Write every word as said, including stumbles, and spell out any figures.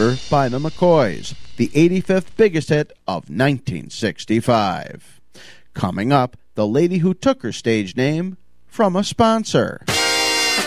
River by the McCoys, the eighty-fifth biggest hit of nineteen sixty-five. Coming up, the lady who took her stage name from a sponsor.